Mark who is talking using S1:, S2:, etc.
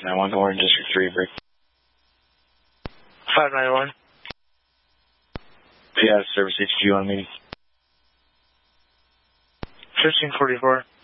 S1: 591, Orange District 3, break.
S2: 591.
S1: Yeah, service HQ on meeting.
S2: 1544.